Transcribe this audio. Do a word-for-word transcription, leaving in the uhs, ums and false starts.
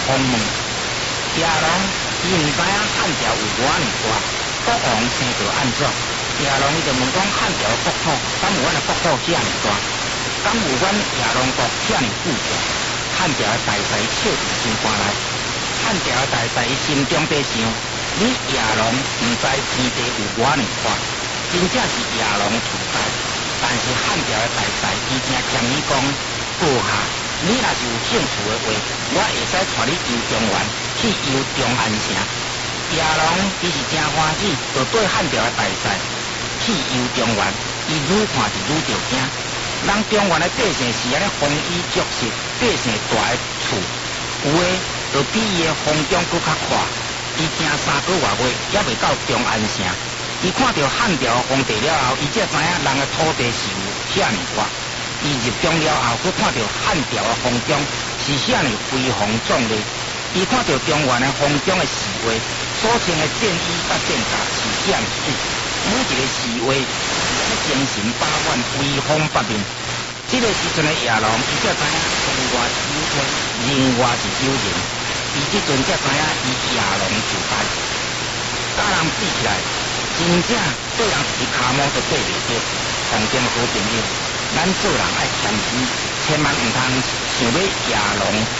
封问。夜郎伊毋知影汉朝有偌尔大，国王生着安怎？夜郎伊就问讲汉朝的国土，敢有阮的国土遐尔大？敢有阮夜郎国遐尔富强？汉朝的大使笑伫心肝内，汉朝的大使伊心中在想：你夜郎毋知天地有偌尔宽，真正是夜郎土呆。但是汉朝的大使伊正建议讲：阁下，你若是有兴趣的话，我会使带你游中原，去游中安城。夜郎伊是真欢喜，就对汉朝的大使去游中原，伊愈看是愈着惊。人中原的百姓是安尼丰衣足食，百姓大的厝，有的就比伊的皇宫搁较宽。伊行三个月月也未到中安城，伊看到汉朝的皇帝了后，伊才知影人的土地是有遐尼大。伊入宫了后，佮看到汉朝的皇宫是遐尼威风壮丽。伊看到中原的皇宫的侍卫所穿的战衣甲战甲是遐尼水，每一个侍卫是精神百万，威风八面。这个时阵的夜郎，伊才知影天外是有天，人外是有人。伊即阵才知影伊夜郎自大，甲人比起来，真正对人一骹毛都对袂着。同情好朋友，咱做人爱谦虚，千万毋通想要夜郎